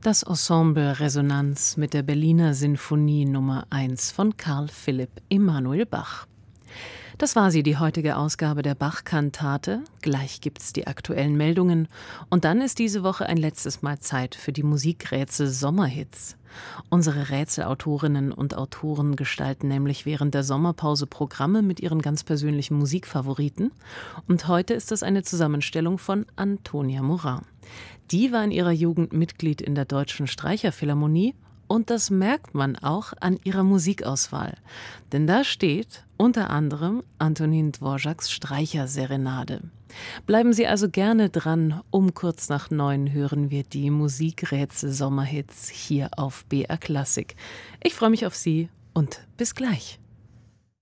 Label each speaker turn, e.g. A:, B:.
A: Das Ensemble Resonanz mit der Berliner Sinfonie Nummer 1 von Carl Philipp Emanuel Bach. Das war sie, die heutige Ausgabe der Bach-Kantate. Gleich gibt's die aktuellen Meldungen. Und dann ist diese Woche ein letztes Mal Zeit für die Musikrätsel Sommerhits. Unsere Rätselautorinnen und Autoren gestalten nämlich während der Sommerpause Programme mit ihren ganz persönlichen Musikfavoriten. Und heute ist es eine Zusammenstellung von Antonia Morin. Die war in ihrer Jugend Mitglied in der Deutschen Streicherphilharmonie. Und das merkt man auch an ihrer Musikauswahl. Denn da steht unter anderem Antonin Dvořáks Streicherserenade. Bleiben Sie also gerne dran. Um kurz nach 9 hören wir die Musikrätsel-Sommerhits hier auf BR Klassik. Ich freue mich auf Sie und bis gleich.